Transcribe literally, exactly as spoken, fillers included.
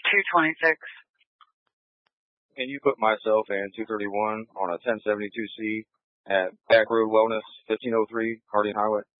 two twenty-six. Can you put myself and two thirty-one on a ten seventy-two C at Back Road Wellness, fifteen oh three Harding Highway?